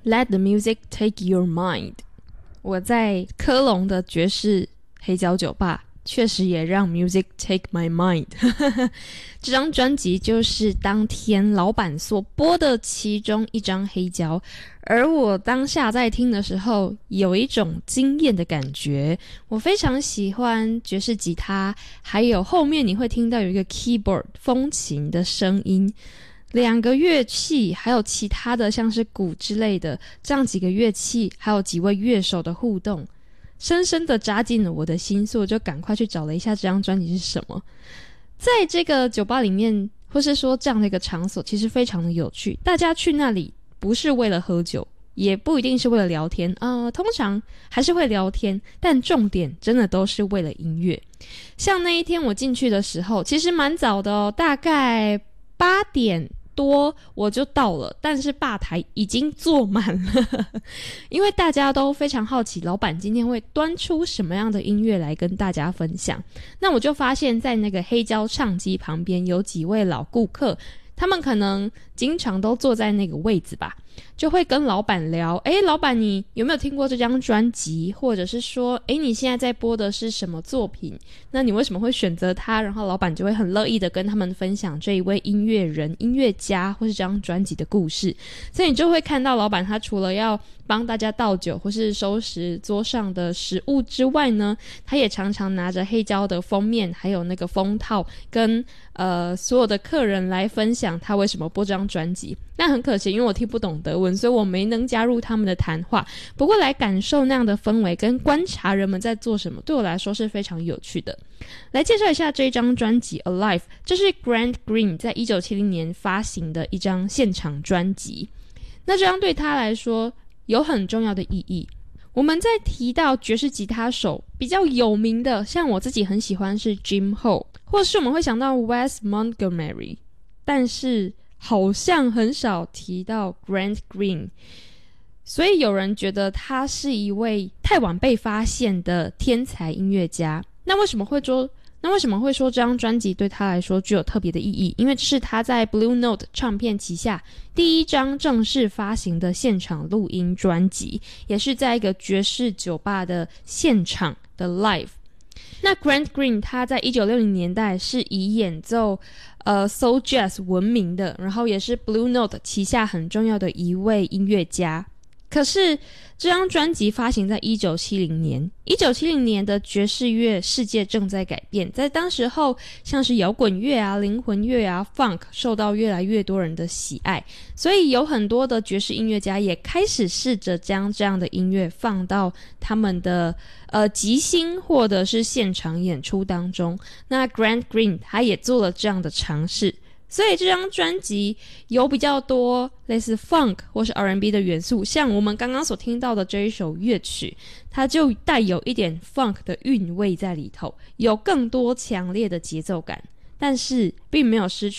Let the music take your mind。 我在科隆的爵士黑胶酒吧确实也让 music take my mind 这张专辑就是当天老板所播的其中一张黑胶，而我当下在听的时候有一种惊艳的感觉。我非常喜欢爵士吉他，还有后面你会听到有一个 keyboard 风琴的声音，两个乐器还有其他的像是鼓之类的，这样几个乐器还有几位乐手的互动深深的扎进了我的心，所以我就赶快去找了一下这张专辑是什么。在这个酒吧里面，或是说这样的一个场所，其实非常的有趣。大家去那里不是为了喝酒，也不一定是为了聊天通常还是会聊天，但重点真的都是为了音乐。像那一天我进去的时候其实蛮早的哦，大概8点多我就到了，但是吧台已经坐满了因为大家都非常好奇老板今天会端出什么样的音乐来跟大家分享。那我就发现在那个黑胶唱机旁边有几位老顾客，他们可能经常都坐在那个位子吧，就会跟老板聊，老板你有没有听过这张专辑，或者是说你现在在播的是什么作品，那你为什么会选择它，然后老板就会很乐意的跟他们分享这一位音乐人音乐家或是这张专辑的故事。所以你就会看到老板他除了要帮大家倒酒或是收拾桌上的食物之外呢，他也常常拿着黑胶的封面还有那个封套跟所有的客人来分享他为什么播这张专辑。那很可惜因为我听不懂德文，所以我没能加入他们的谈话，不过来感受那样的氛围跟观察人们在做什么，对我来说是非常有趣的。来介绍一下这一张专辑 Alive， 这是 Grant Green 在1970年发行的一张现场专辑。那这张对他来说有很重要的意义。我们在提到爵士吉他手比较有名的，像我自己很喜欢是 Jim Hall， 或是我们会想到 Wes Montgomery， 但是好像很少提到 Grant Green， 所以有人觉得他是一位太晚被发现的天才音乐家。那为什么会说这张专辑对他来说具有特别的意义？因为这是他在 Blue Note 唱片旗下第一张正式发行的现场录音专辑，也是在一个爵士酒吧的现场的 live。 那 Grant Green 他在1960年代是以演奏soul jazz 闻名的，然后也是 Blue Note 旗下很重要的一位音乐家。可是这张专辑发行在1970年的爵士乐世界正在改变，在当时候像是摇滚乐啊、灵魂乐啊、funk 受到越来越多人的喜爱，所以有很多的爵士音乐家也开始试着将这样的音乐放到他们的即兴或者是现场演出当中。那 Grant Green 他也做了这样的尝试，所以这张专辑有比较多类似 funk 或是 R&B 的元素，像我们刚刚所听到的这一首乐曲，它就带有一点 funk 的韵味在里头，有更多强烈的节奏感，但是并没有失去